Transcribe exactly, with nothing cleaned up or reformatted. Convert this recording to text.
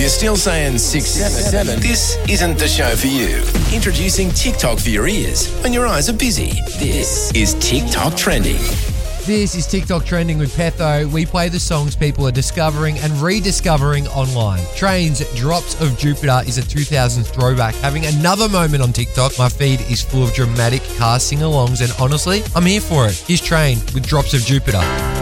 you're still saying six, seven, seven, this isn't the show for you. Introducing TikTok for your ears when your eyes are busy. This is TikTok Trending. This is TikTok Trending with Petho. We play the songs people are discovering and rediscovering online. Train's Drops of Jupiter is a two thousands throwback, having another moment on TikTok. My feed is full of dramatic car sing-alongs, and honestly, I'm here for it. Here's Train with Drops of Jupiter.